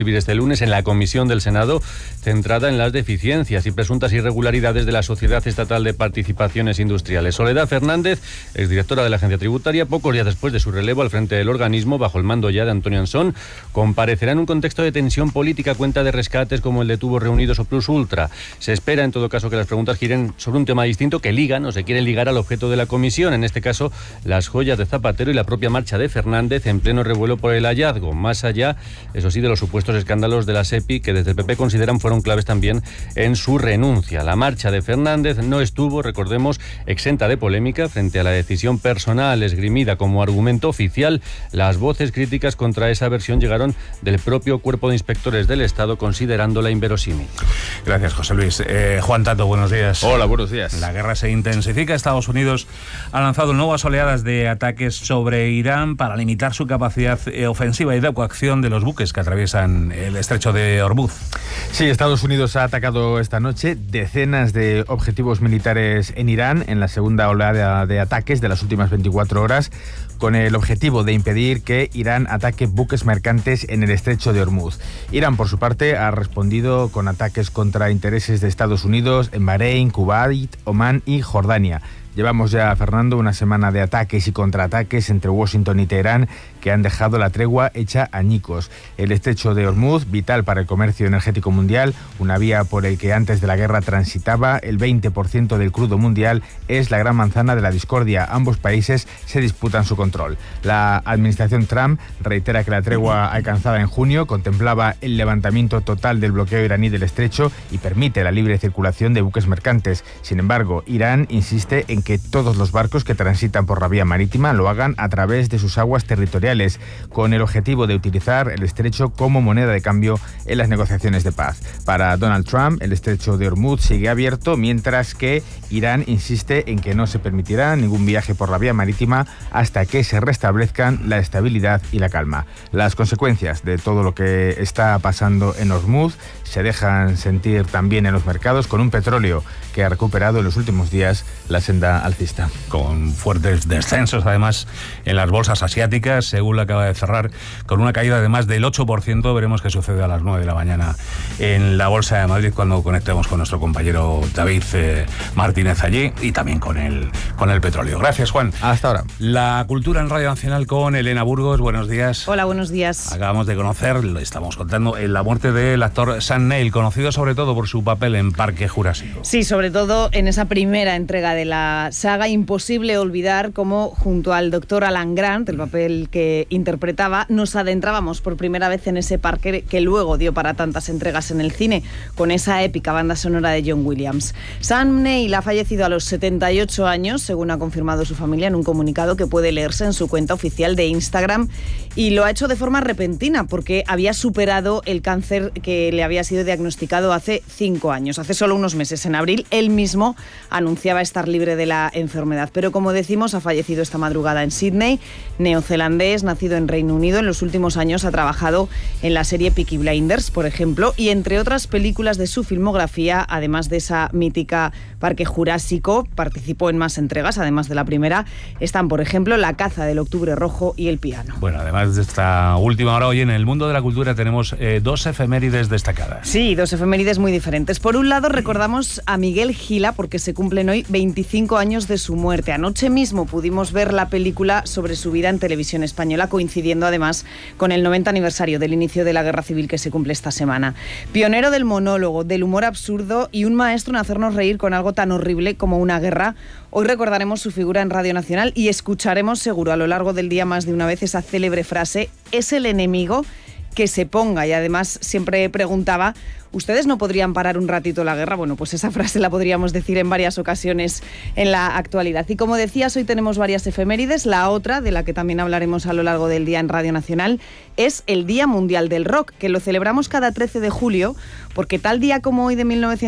este lunes en la comisión del Senado centrada en las deficiencias y presuntas irregularidades de la Sociedad Estatal de Participaciones Industriales. Soledad Fernández, exdirectora de la Agencia Tributaria, pocos días después de su relevo al frente del organismo, bajo el mando ya de Antonio Ansón, comparecerá en un contexto de tensión política a cuenta de rescates como el de Tubos Reunidos o Plus Ultra. Se espera, en todo caso, que las preguntas giren sobre un tema distinto que ligan o se quieren ligar al objeto de la comisión, en este caso, las joyas de Zapatero y la propia marcha de Fernández en pleno revuelo por el hallazgo, más allá, eso sí, de los supuestos escándalos de la SEPI, que desde el PP consideran fueron claves también en su renuncia. La marcha de Fernández no estuvo, recordemos, exenta de polémica frente a la decisión personal esgrimida como argumento oficial. Las voces críticas contra esa versión llegaron del propio Cuerpo de Inspectores del Estado, considerándola inverosímil. Gracias, José Luis. Juan Tato, buenos días. Hola, buenos días. La guerra se intensifica. Estados Unidos ha lanzado nuevas oleadas de ataques sobre Irán para limitar su capacidad ofensiva y de coacción de los buques que atraviesan el estrecho de Hormuz. Sí, Estados Unidos ha atacado esta noche decenas de objetivos militares en Irán en la segunda oleada de ataques de las últimas 24 horas, con el objetivo de impedir que Irán ataque buques mercantes en el estrecho de Hormuz. Irán, por su parte, ha respondido con ataques contra intereses de Estados Unidos en Bahrein, Kuwait, Omán y Jordania. Llevamos ya, Fernando, una semana de ataques y contraataques entre Washington y Teherán que han dejado la tregua hecha añicos. El estrecho de Hormuz, vital para el comercio energético mundial, una vía por el que antes de la guerra transitaba el 20% del crudo mundial, es la gran manzana de la discordia. Ambos países se disputan su control. La administración Trump reitera que la tregua alcanzada en junio contemplaba el levantamiento total del bloqueo iraní del estrecho y permite la libre circulación de buques mercantes. Sin embargo, Irán insiste en que todos los barcos que transitan por la vía marítima lo hagan a través de sus aguas territoriales, con el objetivo de utilizar el estrecho como moneda de cambio en las negociaciones de paz. Para Donald Trump, el estrecho de Hormuz sigue abierto, mientras que Irán insiste en que no se permitirá ningún viaje por la vía marítima hasta que se restablezcan la estabilidad y la calma. Las consecuencias de todo lo que está pasando en Hormuz se dejan sentir también en los mercados, con un petróleo que ha recuperado en los últimos días la senda alcista. Con fuertes descensos, además, en las bolsas asiáticas. Seúl acaba de cerrar con una caída de más del 8%. Veremos qué sucede a las 9 de la mañana en la Bolsa de Madrid cuando conectemos con nuestro compañero David Martínez allí, y también con el petróleo. Gracias, Juan. Hasta ahora. La cultura en Radio Nacional con Elena Burgos. Buenos días. Hola, buenos días. Acabamos de conocer, le estamos contando, la muerte del actor Sam Neill, conocido sobre todo por su papel en Parque Jurásico. Sí, sobre todo en esa primera entrega de la saga. Imposible olvidar cómo, junto al doctor Alan Grant, el papel que interpretaba, nos adentrábamos por primera vez en ese parque que luego dio para tantas entregas en el cine, con esa épica banda sonora de John Williams. Sam Neill ha fallecido a los 78 años, según ha confirmado su familia en un comunicado que puede leerse en su cuenta oficial de Instagram, y lo ha hecho de forma repentina porque había superado el cáncer que le había sido diagnosticado hace 5 años. Hace solo unos meses, en abril, él mismo anunciaba estar libre de la enfermedad. Pero, como decimos, ha fallecido esta madrugada en Sydney. Neozelandés, nacido en Reino Unido, en los últimos años ha trabajado en la serie Peaky Blinders, por ejemplo, y entre otras películas de su filmografía, además de esa mítica Parque Jurásico, participó en más entregas, además de la primera. Están, por ejemplo, La caza del Octubre Rojo y El piano. Bueno, además de esta última hora, hoy en el mundo de la cultura tenemos dos efemérides destacadas. Sí, dos efemérides muy diferentes. Por un lado, recordamos a Miguel Gila porque se cumplen hoy 25 años de su muerte. Anoche mismo pudimos ver la película sobre su vida en Televisión Española, coincidiendo además con el 90 aniversario del inicio de la Guerra Civil que se cumple esta semana. Pionero del monólogo, del humor absurdo y un maestro en hacernos reír con algo tan horrible como una guerra, hoy recordaremos su figura en Radio Nacional y escucharemos seguro a lo largo del día más de una vez esa célebre frase: es el enemigo que se ponga. Y además siempre preguntaba: ¿ustedes no podrían parar un ratito la guerra? Bueno, pues esa frase la podríamos decir en varias ocasiones en la actualidad. Y como decías, hoy tenemos varias efemérides. La otra, de la que también hablaremos a lo largo del día en Radio Nacional, es el Día Mundial del Rock, que lo celebramos cada 13 de julio, porque tal día como hoy de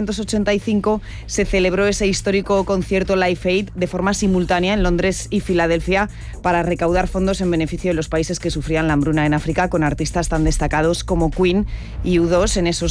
1985 se celebró ese histórico concierto Live Aid de forma simultánea en Londres y Filadelfia para recaudar fondos en beneficio de los países que sufrían la hambruna en África, con artistas tan destacados como Queen y U2 en esos dos conciertos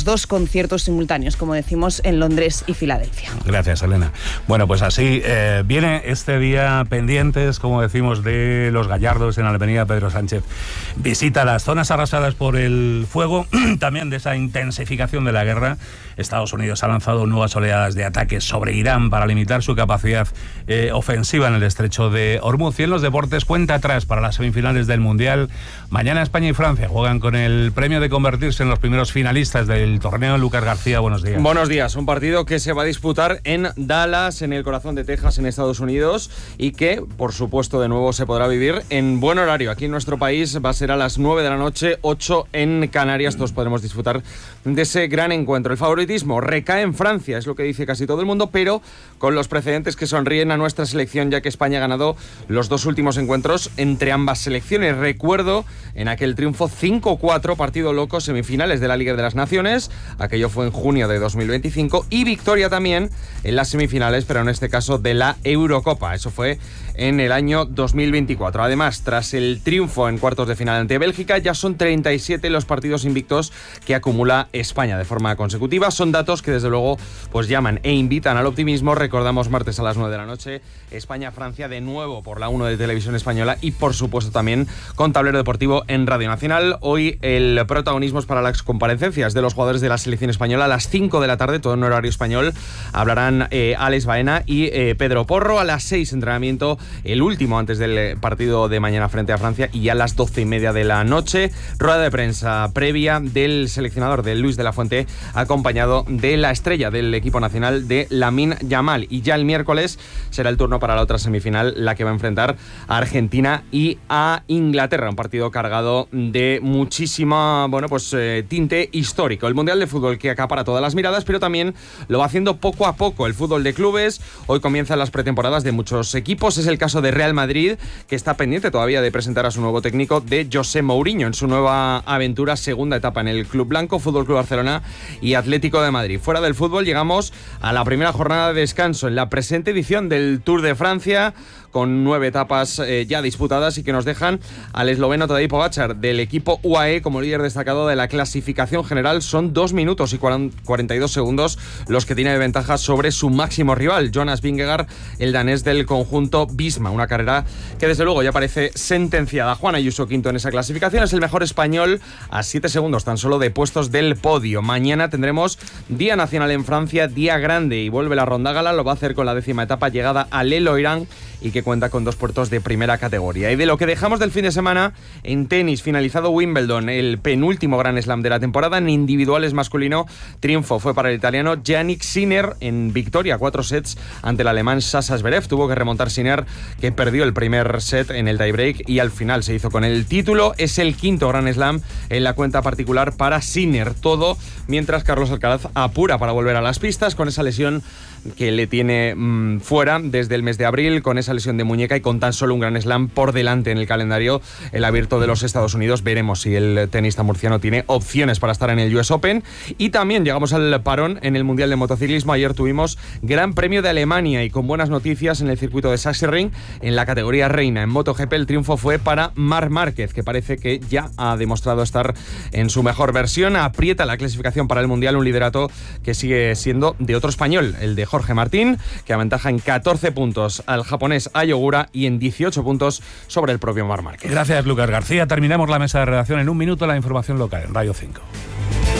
conciertos simultáneos, como decimos, en Londres y Filadelfia. Gracias, Elena. Bueno, pues así viene este día pendientes, como decimos, de los Gallardos en Avenida Pedro Sánchez. Visita las zonas arrasadas por el fuego, también de esa intensificación de la guerra. Estados Unidos ha lanzado nuevas oleadas de ataques sobre Irán para limitar su capacidad ofensiva en el estrecho de Hormuz. Y en los deportes, cuenta atrás para las semifinales del Mundial. Mañana España y Francia juegan con el premio de convertirse en los primeros finalistas del torneo. Lucas García, buenos días. Buenos días. Un partido que se va a disputar en Dallas, en el corazón de Texas, en Estados Unidos, y que, por supuesto, de nuevo se podrá vivir en buen horario. Aquí en nuestro país va a ser a las 9 de la noche, 8 en Canarias. Todos podremos disfrutar de ese gran encuentro. El favoritismo recae en Francia, es lo que dice casi todo el mundo, pero con los precedentes que sonríen a nuestra selección, ya que España ha ganado los dos últimos encuentros entre ambas selecciones. Recuerdo en aquel triunfo 5-4, partido loco, semifinales de la Liga de las Naciones, aquello fue en junio de 2025, y victoria también en las semifinales, pero en este caso de la Eurocopa. Eso fue en el año 2024. Además, tras el triunfo en cuartos de final ante Bélgica, ya son 37 los partidos invictos que acumula España de forma consecutiva. Son datos que desde luego pues llaman e invitan al optimismo. Recordamos, martes a las 9 de la noche, España-Francia de nuevo por la 1 de Televisión Española, y por supuesto también con Tablero Deportivo en Radio Nacional. Hoy el protagonismo es para las comparecencias de los jugadores de la selección española. A las 5 de la tarde, todo en horario español, hablarán Alex Baena y Pedro Porro. A las 6, entrenamiento, el último antes del partido de mañana frente a Francia, y a las 12:30 de la noche, rueda de prensa previa del seleccionador, de Luis de la Fuente, acompañado de la estrella del equipo nacional, de Lamine Yamal. Y ya el miércoles será el turno para la otra semifinal, la que va a enfrentar a Argentina y a Inglaterra, un partido cargado de muchísima, tinte histórico. El Mundial de Fútbol que acapara todas las miradas, pero también lo va haciendo poco a poco el fútbol de clubes. Hoy comienzan las pretemporadas de muchos equipos. Es el caso de Real Madrid, que está pendiente todavía de presentar a su nuevo técnico, de José Mourinho, en su nueva aventura, segunda etapa en el Club Blanco, Fútbol Club Barcelona y Atlético de Madrid. Fuera del fútbol, llegamos a la primera jornada de descanso en la presente edición del Tour de Francia, con 9 etapas ya disputadas, y que nos dejan al esloveno Tadej Pogačar del equipo UAE como líder destacado de la clasificación general. Son 2 minutos y 42 segundos los que tiene de ventaja sobre su máximo rival, Jonas Vingegaard, el danés del conjunto Visma. Una carrera que desde luego ya parece sentenciada. Juan Ayuso, quinto en esa clasificación, es el mejor español a 7 segundos tan solo de puestos del podio. Mañana tendremos Día Nacional en Francia, día grande, y vuelve la Ronda Gala. Lo va a hacer con la 10ª etapa, llegada a L'Eloiran, y que cuenta con 2 puertos de primera categoría. Y de lo que dejamos del fin de semana, en tenis, finalizado Wimbledon, el penúltimo Grand Slam de la temporada. En individuales masculino, triunfo fue para el italiano Jannik Sinner, en victoria 4 sets ante el alemán Sasha Zverev. Tuvo que remontar Sinner, que perdió el primer set en el tiebreak, y al final se hizo con el título. Es el quinto Grand Slam en la cuenta particular para Sinner. Todo mientras Carlos Alcaraz apura para volver a las pistas, con esa lesión que le tiene fuera desde el mes de abril, con esa lesión de muñeca, y con tan solo un Grand Slam por delante en el calendario, el Abierto de los Estados Unidos. Veremos si el tenista murciano tiene opciones para estar en el US Open. Y también llegamos al parón en el Mundial de Motociclismo. Ayer tuvimos Gran Premio de Alemania, y con buenas noticias en el circuito de Sachsenring, en la categoría reina. En MotoGP el triunfo fue para Marc Márquez, que parece que ya ha demostrado estar en su mejor versión. Aprieta la clasificación para el Mundial, un liderato que sigue siendo de otro español, el de Jorge Martín, que aventaja en 14 puntos al japonés Ayogura y en 18 puntos sobre el propio Marc Márquez. Gracias, Lucas García. Terminamos la mesa de redacción en un minuto. La información local en Radio 5.